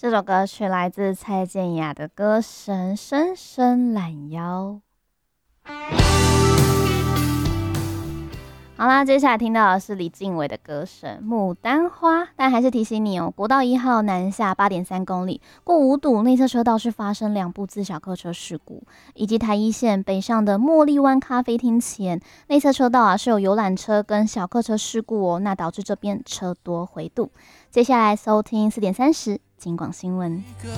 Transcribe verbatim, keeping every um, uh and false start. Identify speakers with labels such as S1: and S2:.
S1: 这首歌曲来自蔡健雅的歌神《深深懒腰》。好啦，接下来听到的是李静伟的歌声《牡丹花》，但还是提醒你哦，国道一号南下 八点三 公里，过五堵内侧车道是发生两部自小客车事故，以及台一线北上的茉莉湾咖啡厅前内侧车道啊是有游览车跟小客车事故哦，那导致这边车多回堵。接下来收听四点三十金广新闻。